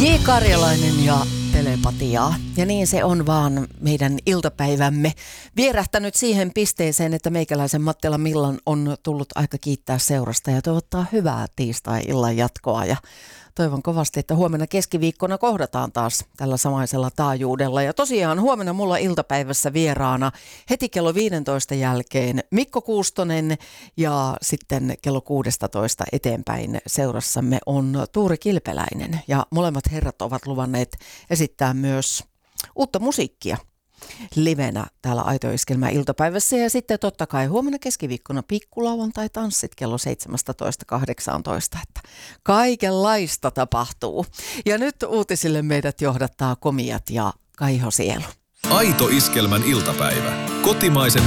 J. Karjalainen ja telepatiaa. Ja niin se on vaan meidän iltapäivämme vierähtänyt siihen pisteeseen, että meikäläisen Mattila Millan on tullut aika kiittää seurasta ja toivottaa hyvää tiistai-illan jatkoa. Ja toivon kovasti, että huomenna keskiviikkona kohdataan taas tällä samaisella taajuudella. Ja tosiaan huomenna mulla iltapäivässä vieraana heti kello 15 jälkeen Mikko Kuustonen ja sitten kello 16 eteenpäin seurassamme on Tuuri Kilpeläinen. Ja molemmat herrat ovat luvanneet esittää myös uutta musiikkia livenä täällä Aito-iskelmän iltapäivässä. Ja sitten totta kai huomenna keskiviikkona pikkulauantai-tanssit kello 17.18. Että kaikenlaista tapahtuu. Ja nyt uutisille meidät johdattaa Komiat ja Kaiho Sielu. Aito-iskelmän iltapäivä. Kotimaisen